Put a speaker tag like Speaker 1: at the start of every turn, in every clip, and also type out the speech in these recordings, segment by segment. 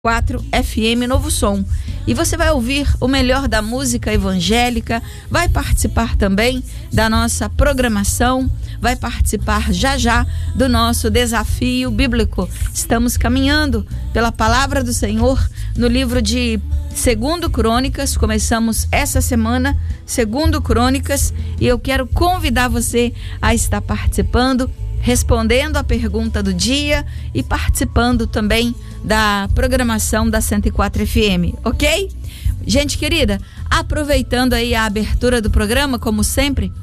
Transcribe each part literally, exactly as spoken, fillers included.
Speaker 1: quatro F M Novo Som. E você vai ouvir o melhor da música evangélica, vai participar também da nossa programação, vai participar já já do nosso desafio bíblico. Estamos caminhando pela palavra do Senhor no livro de Segundo Crônicas. Começamos essa semana Segundo Crônicas e eu quero convidar você a estar participando, respondendo a pergunta do dia e participando também da programação da cento e quatro F M, ok? Gente querida, aproveitando aí a abertura do programa, como sempre,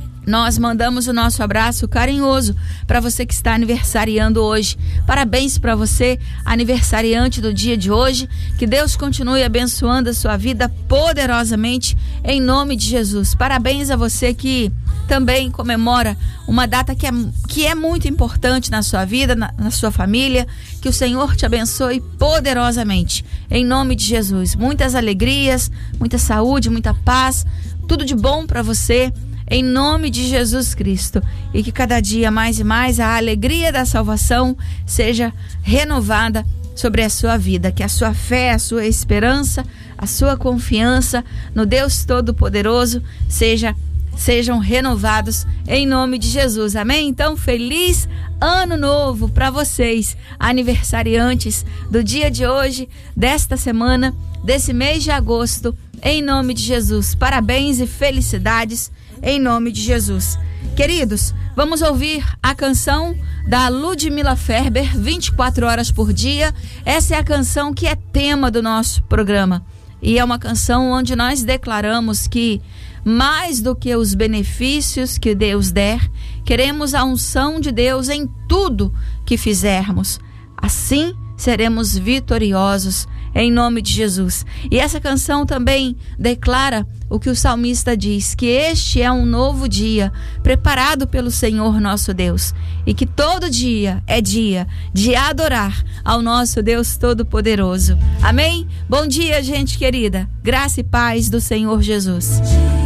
Speaker 1: nós mandamos o nosso abraço carinhoso para você que está aniversariando hoje. Parabéns para você, aniversariante do dia de hoje. Que Deus continue abençoando a sua vida poderosamente, em nome de Jesus. Parabéns a você que também comemora uma data que é, que é muito importante na sua vida, na, na sua família. Que o Senhor te abençoe poderosamente, em nome de Jesus. Muitas alegrias, muita saúde, muita paz, tudo de bom para você, em nome de Jesus Cristo. E que cada dia mais e mais a alegria da salvação seja renovada sobre a sua vida. Que a sua fé, a sua esperança, a sua confiança no Deus Todo-Poderoso seja, sejam renovados em nome de Jesus. Amém? Então, feliz ano novo para vocês, aniversariantes do dia de hoje, desta semana, desse mês de agosto, em nome de Jesus. Parabéns e felicidades em nome de Jesus. Queridos, vamos ouvir a canção da Ludmila Ferber, vinte e quatro horas por dia. Essa é a canção que é tema do nosso programa. E é uma canção onde nós declaramos que, mais do que os benefícios que Deus der, queremos a unção de Deus em tudo que fizermos. Assim seremos vitoriosos em nome de Jesus. E essa canção também declara o que o salmista diz, que este é um novo dia preparado pelo Senhor nosso Deus, e que todo dia é dia de adorar ao nosso Deus Todo-Poderoso. Amém? Bom dia, gente querida. Graça e paz do Senhor Jesus.